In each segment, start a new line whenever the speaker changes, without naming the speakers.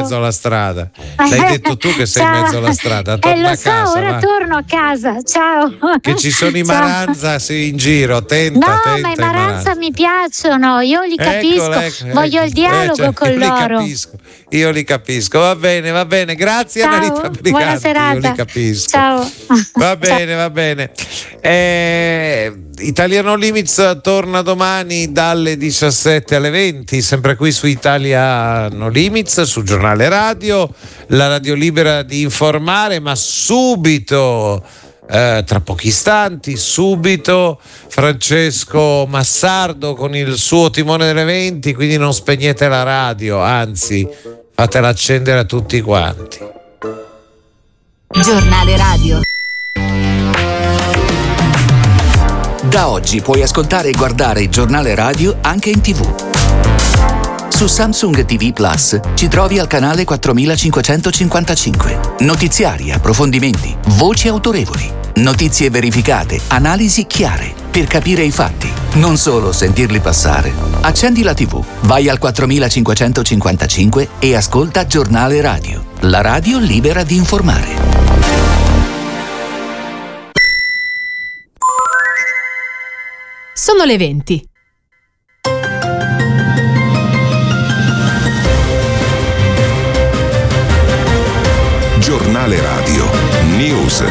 mezzo alla strada. L'hai detto tu che sei in mezzo alla strada. Torna a casa.
Ora
va.
Torno a casa. Ciao.
Che ci sono i Maranza in giro. Attenta,
no,
attenta,
ma i Maranza mi piacciono. Io li capisco. Voglio il dialogo con loro.
Io li capisco. Va bene. Grazie
Ciao.
Annalita Briganti.
Buona serata.
Io li capisco.
Ciao.
Va bene. Italiano Limits torna domani dalle 17 alle 20, sempre qui su Italiano Limits, su Giornale Radio, la radio libera di informare, ma subito, tra pochi istanti, Francesco Massardo con il suo timone delle 20, quindi non spegnete la radio, anzi fatela accendere a tutti quanti.
Giornale Radio.
Da oggi puoi ascoltare e guardare il Giornale Radio anche in TV. Su Samsung TV Plus ci trovi al canale 4555. Notiziari, approfondimenti, voci autorevoli, notizie verificate, analisi chiare, per capire i fatti, non solo sentirli passare. Accendi la TV, vai al 4555 e ascolta Giornale Radio, la radio libera di informare.
Sono le 20.
Giornale Radio News.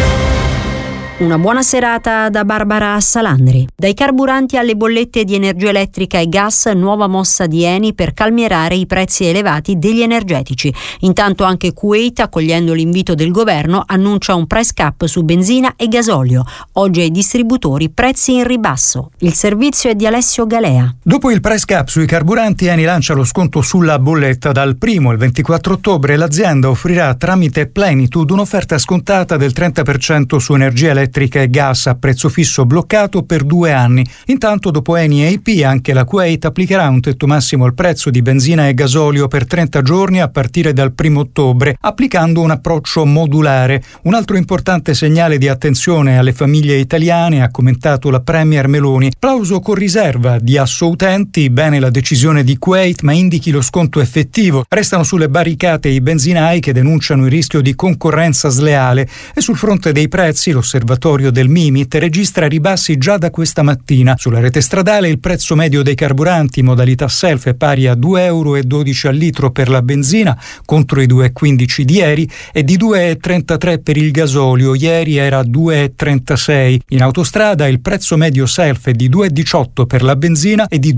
Una buona serata da Barbara Salandri. Dai carburanti alle bollette di energia elettrica e gas, nuova mossa di Eni per calmierare i prezzi elevati degli energetici. Intanto anche Kuwait, accogliendo l'invito del governo, annuncia un price cap su benzina e gasolio. Oggi ai distributori prezzi in ribasso. Il servizio è di Alessio Galea.
Dopo il price cap sui carburanti, Eni lancia lo sconto sulla bolletta. Dal 1° al 24 ottobre l'azienda offrirà tramite Plenitude un'offerta scontata del 30% su energia elettrica e gas a prezzo fisso bloccato per 2 anni. Intanto, dopo Eni e EP, anche la Kuwait applicherà un tetto massimo al prezzo di benzina e gasolio per 30 giorni a partire dal 1° ottobre, applicando un approccio modulare. Un altro importante segnale di attenzione alle famiglie italiane, ha commentato la Premier Meloni. Plauso con riserva di assoutenti, bene la decisione di Kuwait, ma indichi lo sconto effettivo. Restano sulle barricate i benzinai che denunciano il rischio di concorrenza sleale, e sul fronte dei prezzi l'osservatorio del Mimit registra ribassi già da questa mattina. Sulla rete stradale il prezzo medio dei carburanti in modalità self è pari a €2,12 al litro per la benzina, contro i €2,15 di ieri, e di €2,33 per il gasolio. Ieri era €2,36. In autostrada il prezzo medio self è di €2,18 per la benzina e di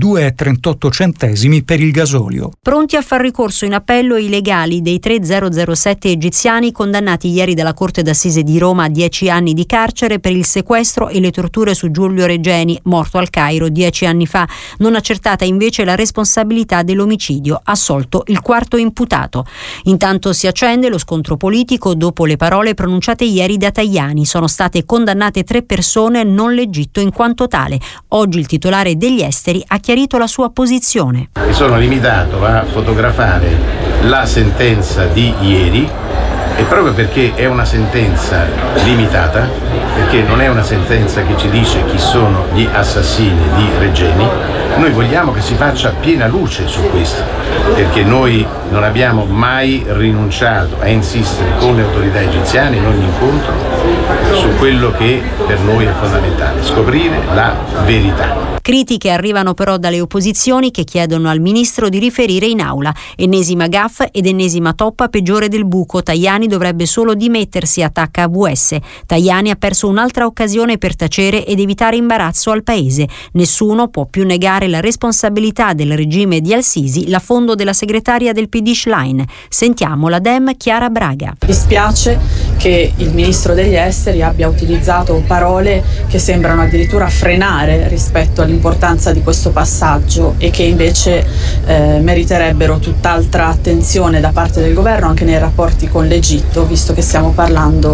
€2,38 per il gasolio.
Pronti a far ricorso in appello i legali dei 3007 egiziani condannati ieri dalla Corte d'Assise di Roma a 10 anni di carcere per il sequestro e le torture su Giulio Regeni, morto al Cairo 10 anni fa. Non accertata invece la responsabilità dell'omicidio, assolto il quarto imputato. Intanto si accende lo scontro politico dopo le parole pronunciate ieri da Tajani. Sono state condannate 3 persone, non l'Egitto in quanto tale. Oggi il titolare degli esteri ha chiarito la sua posizione.
Mi sono limitato a fotografare la sentenza di ieri, e proprio perché è una sentenza limitata, perché non è una sentenza che ci dice chi sono gli assassini di Regeni, noi vogliamo che si faccia piena luce su questo, perché noi non abbiamo mai rinunciato a insistere con le autorità egiziane in ogni incontro su quello che per noi è fondamentale, scoprire la verità.
Critiche arrivano però dalle opposizioni che chiedono al ministro di riferire in aula. Ennesima gaffe ed ennesima toppa peggiore del buco. Tajani dovrebbe solo dimettersi, attacca AVS. Tajani ha perso un'altra occasione per tacere ed evitare imbarazzo al paese. Nessuno può più negare la responsabilità del regime di Al-Sisi, l'affondo della segretaria del PD Schlein. Sentiamo la Dem Chiara Braga.
Dispiace che il ministro degli esteri abbia utilizzato parole che sembrano addirittura frenare rispetto all'importanza di questo passaggio e che invece meriterebbero tutt'altra attenzione da parte del governo anche nei rapporti con l'Egitto, visto che stiamo parlando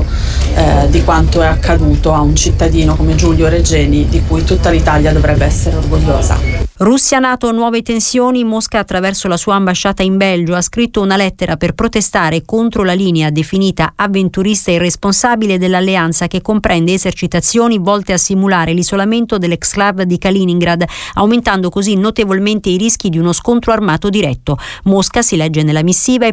di quanto è accaduto a un cittadino come Giulio Regeni, di cui tutta l'Italia dovrebbe essere orgogliosa.
Russia-NATO, nuove tensioni. Mosca, attraverso la sua ambasciata in Belgio, ha scritto una lettera per protestare contro la linea definita avventurista e irresponsabile dell'alleanza, che comprende esercitazioni volte a simulare l'isolamento dell'exclave di Kaliningrad, aumentando così notevolmente i rischi di uno scontro armato diretto. Mosca, si legge nella missiva, è